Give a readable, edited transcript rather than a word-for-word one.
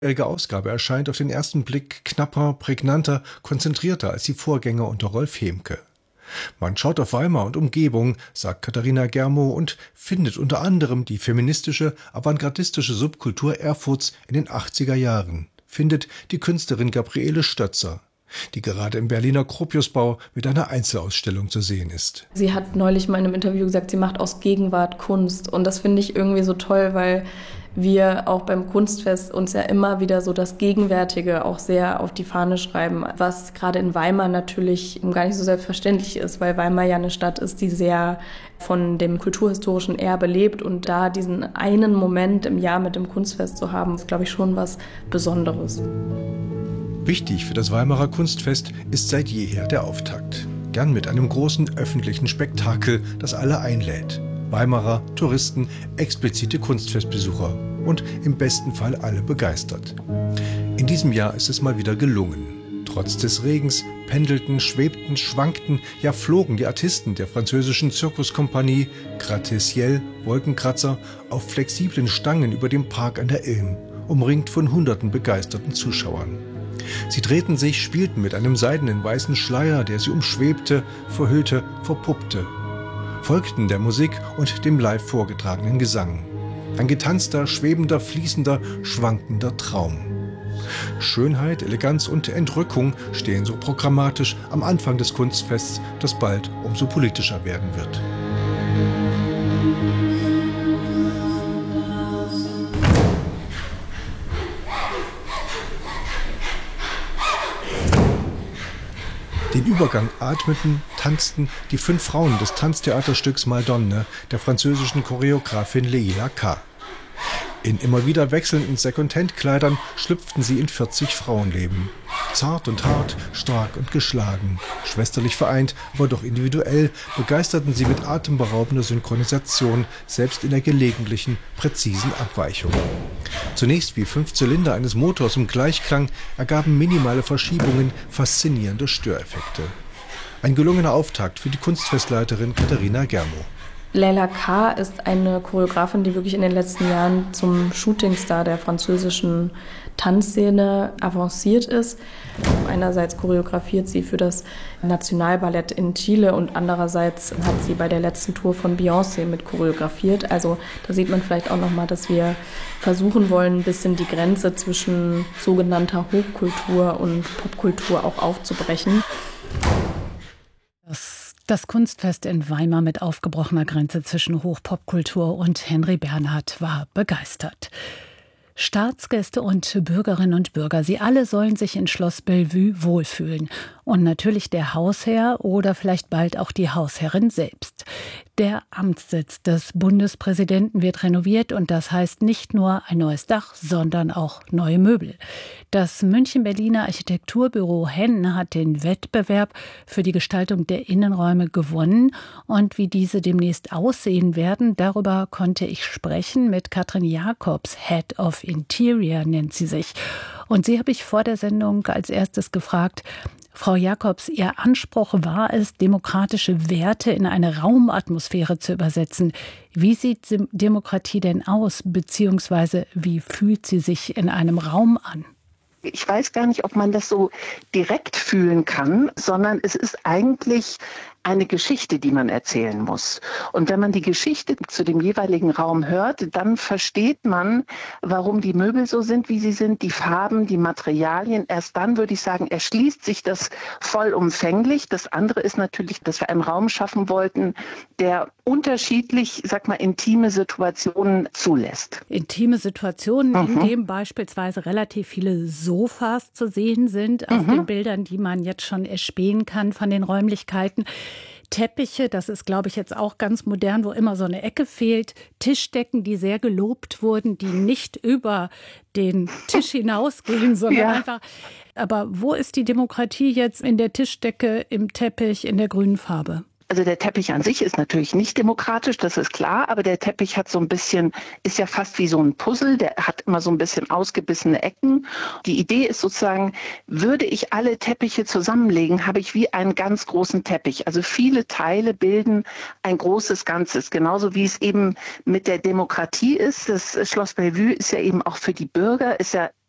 Die Ausgabe erscheint auf den ersten Blick knapper, prägnanter, konzentrierter als die Vorgänger unter Rolf Hemke. Man schaut auf Weimar und Umgebung, sagt Katharina Germo, und findet unter anderem die feministische, avantgardistische Subkultur Erfurts in den 80er Jahren, findet die Künstlerin Gabriele Stötzer, die gerade im Berliner Gropiusbau mit einer Einzelausstellung zu sehen ist. Sie hat neulich mal in einem Interview gesagt, sie macht aus Gegenwart Kunst. Und das finde ich irgendwie so toll, weil wir auch beim Kunstfest uns ja immer wieder so das Gegenwärtige auch sehr auf die Fahne schreiben, was gerade in Weimar natürlich gar nicht so selbstverständlich ist, weil Weimar ja eine Stadt ist, die sehr von dem kulturhistorischen Erbe lebt, und da diesen einen Moment im Jahr mit dem Kunstfest zu haben, ist, glaube ich, schon was Besonderes. Wichtig für das Weimarer Kunstfest ist seit jeher der Auftakt. Gern mit einem großen öffentlichen Spektakel, das alle einlädt. Weimarer, Touristen, explizite Kunstfestbesucher und im besten Fall alle begeistert. In diesem Jahr ist es mal wieder gelungen. Trotz des Regens pendelten, schwebten, schwankten, ja flogen die Artisten der französischen Zirkuskompanie Gratte-Ciel, Wolkenkratzer, auf flexiblen Stangen über dem Park an der Ilm, umringt von hunderten begeisterten Zuschauern. Sie drehten sich, spielten mit einem seidenen weißen Schleier, der sie umschwebte, verhüllte, verpuppte. Folgten der Musik und dem live vorgetragenen Gesang. Ein getanzter, schwebender, fließender, schwankender Traum. Schönheit, Eleganz und Entrückung stehen so programmatisch am Anfang des Kunstfests, das bald umso politischer werden wird. Den Übergang atmeten, tanzten die 5 Frauen des Tanztheaterstücks Madone der französischen Choreografin Leila K. In immer wieder wechselnden Second-Hand-Kleidern schlüpften sie in 40 Frauenleben. Zart und hart, stark und geschlagen, schwesterlich vereint, aber doch individuell, begeisterten sie mit atemberaubender Synchronisation, selbst in der gelegentlichen, präzisen Abweichung. Zunächst wie 5 Zylinder eines Motors im Gleichklang ergaben minimale Verschiebungen faszinierende Störeffekte. Ein gelungener Auftakt für die Kunstfestleiterin Katharina Germo. Leila K. ist eine Choreografin, die wirklich in den letzten Jahren zum Shootingstar der französischen Tanzszene avanciert ist. Einerseits choreografiert sie für das Nationalballett in Chile und andererseits hat sie bei der letzten Tour von Beyoncé mit choreografiert. Also da sieht man vielleicht auch nochmal, dass wir versuchen wollen, ein bisschen die Grenze zwischen sogenannter Hochkultur und Popkultur auch aufzubrechen. Das Kunstfest in Weimar mit aufgebrochener Grenze zwischen Hochpopkultur und Henry Bernhard war begeistert. Staatsgäste und Bürgerinnen und Bürger, sie alle sollen sich in Schloss Bellevue wohlfühlen. Und natürlich der Hausherr oder vielleicht bald auch die Hausherrin selbst. Der Amtssitz des Bundespräsidenten wird renoviert und das heißt nicht nur ein neues Dach, sondern auch neue Möbel. Das München-Berliner Architekturbüro Henn hat den Wettbewerb für die Gestaltung der Innenräume gewonnen. Und wie diese demnächst aussehen werden, darüber konnte ich sprechen mit Katrin Jacobs, Head of Interior nennt sie sich. Und sie habe ich vor der Sendung als erstes gefragt: Frau Jacobs, Ihr Anspruch war es, demokratische Werte in eine Raumatmosphäre zu übersetzen. Wie sieht Demokratie denn aus, beziehungsweise wie fühlt sie sich in einem Raum an? Ich weiß gar nicht, ob man das so direkt fühlen kann, sondern es ist eigentlich eine Geschichte, die man erzählen muss. Und wenn man die Geschichte zu dem jeweiligen Raum hört, dann versteht man, warum die Möbel so sind, wie sie sind, die Farben, die Materialien. Erst dann, würde ich sagen, erschließt sich das vollumfänglich. Das andere ist natürlich, dass wir einen Raum schaffen wollten, der unterschiedlich, intime Situationen zulässt. Intime Situationen, in dem beispielsweise relativ viele Sofas zu sehen sind, auf den Bildern, die man jetzt schon erspähen kann von den Räumlichkeiten. Teppiche, das ist, glaube ich, jetzt auch ganz modern, wo immer so eine Ecke fehlt. Tischdecken, die sehr gelobt wurden, die nicht über den Tisch hinausgehen, sondern einfach. Aber wo ist die Demokratie jetzt in der Tischdecke, im Teppich, in der grünen Farbe? Also der Teppich an sich ist natürlich nicht demokratisch, das ist klar, aber der Teppich hat so ein bisschen, ist ja fast wie so ein Puzzle, der hat immer so ein bisschen ausgebissene Ecken. Die Idee ist sozusagen, würde ich alle Teppiche zusammenlegen, habe ich wie einen ganz großen Teppich. Also viele Teile bilden ein großes Ganzes, genauso wie es eben mit der Demokratie ist. Das Schloss Bellevue ist ja eben auch für die Bürger, ist ja